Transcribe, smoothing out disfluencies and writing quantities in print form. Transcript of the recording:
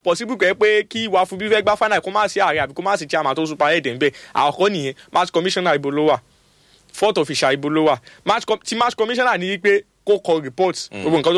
possible kẹ́ pé kí Wafubi fẹ́ gbá final kó má sí ààrẹ àbí kó má sí chairman tó super head ń bẹ̀ àkọ́kọ́ nìyẹn match commissioner ibo ló wà fourth official ibo ló wà match commissioner ní pé kó kọ report gbogbo nǹkan